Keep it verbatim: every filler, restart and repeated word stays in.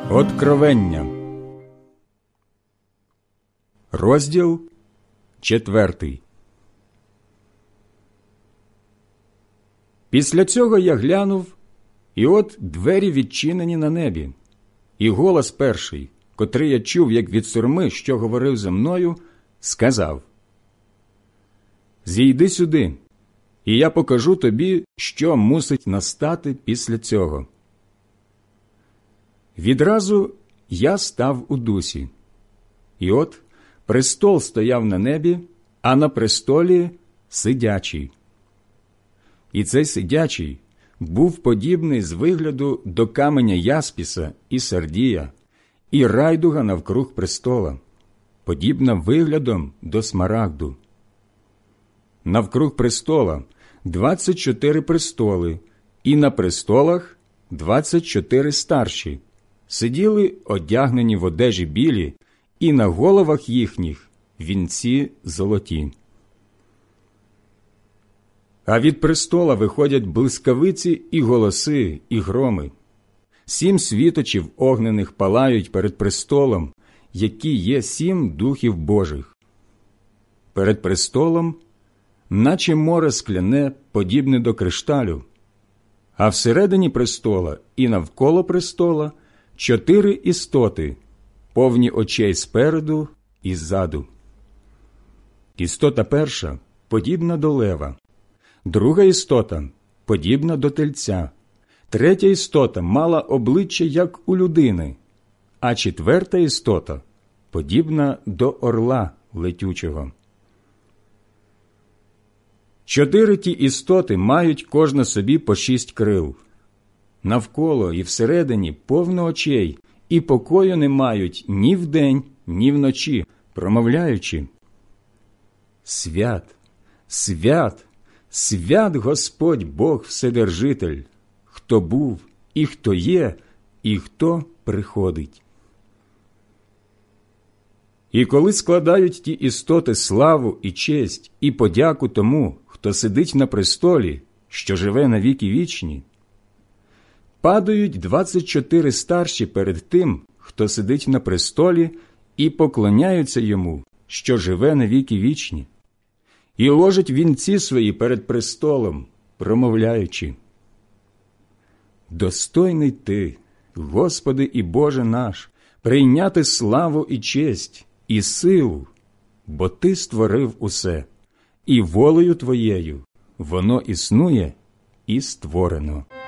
Откровення. Розділ четвертий. Після цього я глянув, і от двері відчинені на небі, і голос перший, котрий я чув, як від сурми, що говорив зі мною, сказав: «Зійди сюди, і я покажу тобі, що мусить настати після цього». Відразу я став у дусі, і от престол стояв на небі, а на престолі сидячий. І цей сидячий був подібний з вигляду до каменя яспіса і сардія, і райдуга навкруг престола, подібна виглядом до смарагду. Навкруг престола двадцять чотири престоли, і на престолах двадцять чотири старші, сиділи одягнені в одежі білі, і на головах їхніх вінці золоті. А від престола виходять блискавиці і голоси, і громи. Сім світочів огнених палають перед престолом, які є сім духів Божих. Перед престолом, наче море скляне, подібне до кришталю, а всередині престола і навколо престола чотири істоти, повні очей спереду і ззаду. Істота перша подібна до лева, друга істота подібна до тельця, третя істота мала обличчя, як у людини, а четверта істота подібна до орла летючого. Чотири ті істоти мають кожна собі по шість крил. Навколо і всередині повно очей, і покою не мають ні вдень, ні вночі, промовляючи: «Свят, свят, свят Господь Бог Вседержитель, хто був, і хто є, і хто приходить». І коли складають ті істоти славу і честь, і подяку тому, хто сидить на престолі, що живе на віки вічні, падають двадцять чотири старші перед тим, хто сидить на престолі, і поклоняються йому, що живе на віки вічні, і ложать вінці свої перед престолом, промовляючи: «Достойний ти, Господи і Боже наш, прийняти славу і честь, і силу, бо ти створив усе, і волею твоєю воно існує і створено».